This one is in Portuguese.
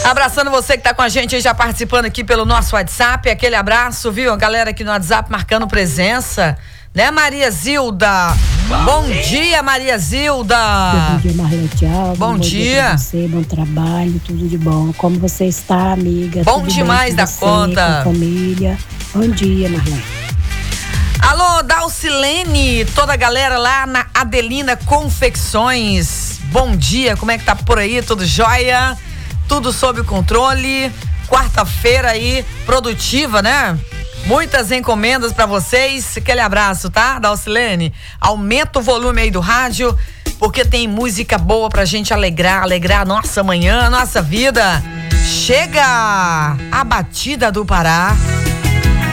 Abraçando você que tá com a gente aí, já participando aqui pelo nosso WhatsApp. Aquele abraço, viu? A galera aqui no WhatsApp marcando presença. Né, Maria Zilda? Bom dia, Maria Zilda. Bom dia, Marlene Thiago. Bom dia. Pra você, bom trabalho, tudo de bom. Como você está, amiga? Bom tudo demais da você, conta. Com a família. Bom dia, Marlene. Alô, Dalcilene, toda a galera lá na Adelina Confecções. Bom dia, como é que tá por aí? Tudo jóia? Tudo sob controle? Quarta-feira aí, produtiva, né? Muitas encomendas pra vocês. Aquele abraço, tá, Dalcilene? Aumenta o volume aí do rádio, porque tem música boa pra gente alegrar a nossa manhã, a nossa vida. Chega a Batida do Pará.